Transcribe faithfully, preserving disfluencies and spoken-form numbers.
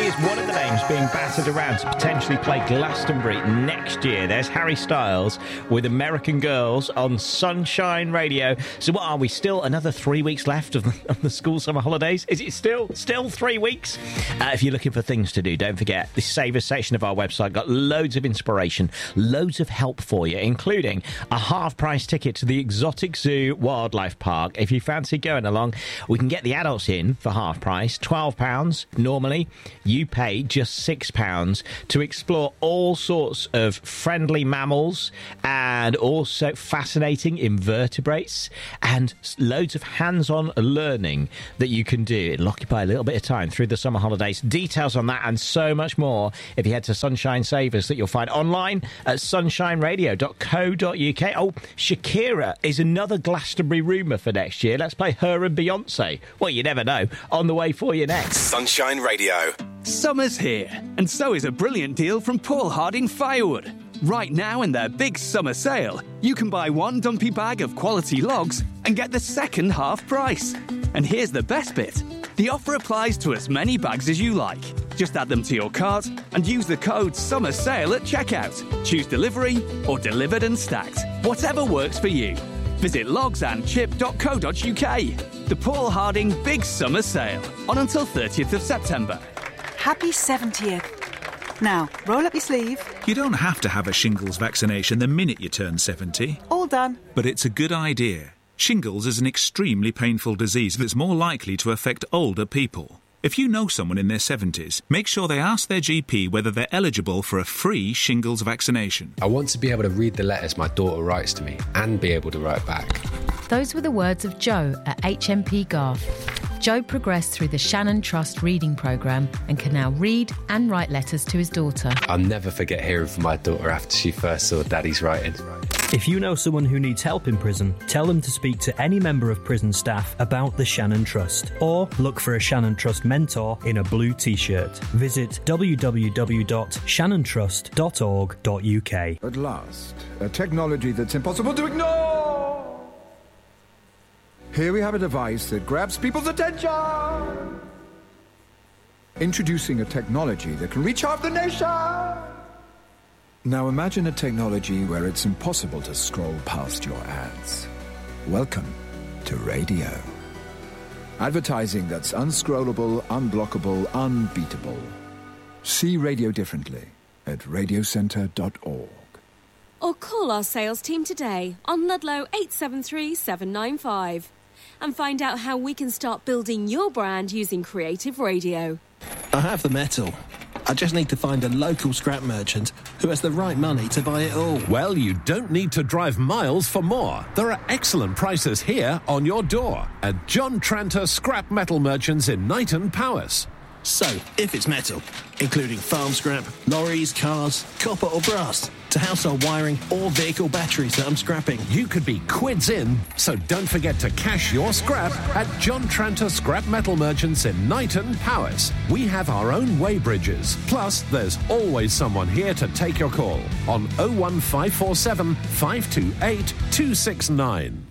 is one of the names being battered around to potentially play Glastonbury next year. There's Harry Styles with American Girls on Sunshine Radio. So what are we, still another three weeks left of the, of the school summer holidays? Is it still still three weeks? Uh, if you're looking for things to do, don't forget the Savers section of our website got loads of inspiration, loads of help for you, including a half-price ticket to the Exotic Zoo Wildlife Park. If you fancy going along, we can get the adults in for half price, twelve pounds normally. You pay just six pounds to explore all sorts of friendly mammals and also fascinating invertebrates and loads of hands-on learning that you can do. It'll occupy a little bit of time through the summer holidays. Details on that and so much more if you head to Sunshine Savers, that you'll find online at sunshine radio dot co dot uk. Oh, Shakira is another Glastonbury rumour for next year. Let's play her and Beyonce. Well, you never know. On the way for you next. Sunshine Radio. Summer's here, and so is a brilliant deal from Paul Harding Firewood. Right now, in their big summer sale, you can buy one dumpy bag of quality logs and get the second half price. And here's the best bit. The offer applies to as many bags as you like. Just add them to your cart and use the code SUMMERSALE at checkout. Choose delivery or delivered and stacked. Whatever works for you. Visit logs and chip dot co dot uk. The Paul Harding Big Summer Sale. On until thirtieth of September. Happy seventieth. Now, roll up your sleeve. You don't have to have a shingles vaccination the minute you turn seventy. All done. But it's a good idea. Shingles is an extremely painful disease that's more likely to affect older people. If you know someone in their seventies, make sure they ask their G P whether they're eligible for a free shingles vaccination. I want to be able to read the letters my daughter writes to me and be able to write back. Those were the words of Joe at H M P Garth. Joe progressed through the Shannon Trust reading programme and can now read and write letters to his daughter. I'll never forget hearing from my daughter after she first saw Daddy's writing. If you know someone who needs help in prison, tell them to speak to any member of prison staff about the Shannon Trust, or look for a Shannon Trust mentor in a blue T-shirt. Visit w w w dot shannon trust dot org dot u k. At last, a technology that's impossible to ignore. Here we have a device that grabs people's attention. Introducing a technology that can reach half the nation. Now imagine a technology where it's impossible to scroll past your ads. Welcome to radio. Advertising that's unscrollable, unblockable, unbeatable. See radio differently at radio centre dot org. Or call our sales team today on Ludlow eight seven three seven nine five and find out how we can start building your brand using creative radio. I have the metal. I just need to find a local scrap merchant who has the right money to buy it all. Well, you don't need to drive miles for more. There are excellent prices here on your door at John Tranter Scrap Metal Merchants in Knighton Powys. So, if it's metal, including farm scrap, lorries, cars, copper or brass, to household wiring or vehicle batteries that I'm scrapping, you could be quids in, so don't forget to cash your scrap at John Tranter Scrap Metal Merchants in Knighton Powys. We have our own weighbridges, plus there's always someone here to take your call on oh one five four seven, five two eight, two six nine.